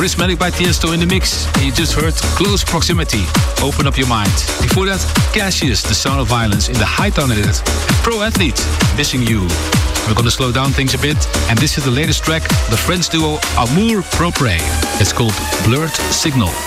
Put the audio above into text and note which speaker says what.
Speaker 1: Prismatic by Tiesto in the mix. You just heard Close Proximity, Open Up Your Mind. Before that, Cassius, The Sound of Violence in the High-Tone edit. Pro Athlete, Missing You. We're gonna slow down things a bit, and this is the latest track, the French duo Amour Propre. It's called Blurred Signal.